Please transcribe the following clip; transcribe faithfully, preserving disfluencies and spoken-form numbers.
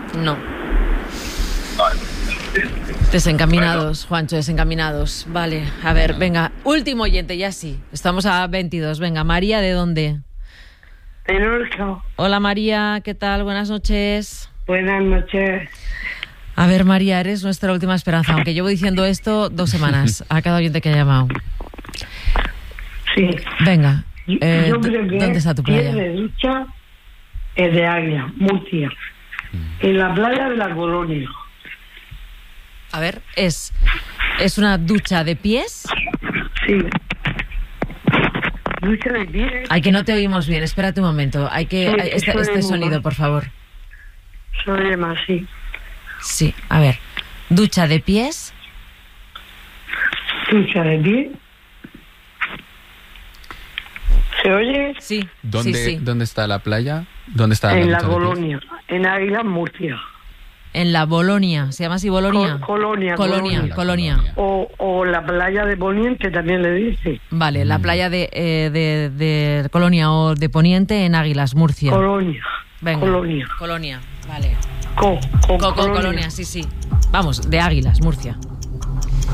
No. Desencaminados, Juancho, desencaminados. Vale, a ver, venga. Último oyente, ya sí. Estamos a veintidós. Venga, María, ¿de dónde? De Lorca. Hola, María, ¿qué tal? Buenas noches. Buenas noches. A ver, María, eres nuestra última esperanza. Aunque llevo diciendo esto dos semanas a cada oyente que ha llamado. Sí. Venga. Eh, Yo creo que ¿Dónde está tu playa? de ducha es de Águila, Murcia. En la playa de la Colonia. A ver, ¿es, ¿es una ducha de pies? Sí. Ducha de pies. Ay, que no te oímos bien. Espérate un momento. Hay que... Sí, hay- este suena este muy sonido, mal. por favor. Soy más, sí. Sí, a ver. Ducha de pies. Ducha de pies. ¿Se oye? Sí, ¿Dónde, sí, sí. ¿Dónde está la playa? ¿Dónde está En la ducha de pies? Colonia. En Águila, Murcia. En la Bolonia. ¿Se llama así Bolonia? Co- Colonia, Colonia, Colonia. Colonia. Colonia. O, o la playa de Poniente también le dice. Vale, la playa de, eh, de, de Colonia o de Poniente en Águilas, Murcia. Colonia. Venga. Colonia. Colonia, vale. Co, co- Co- co- Colonia. Colonia, sí, sí. Vamos, de Águilas, Murcia.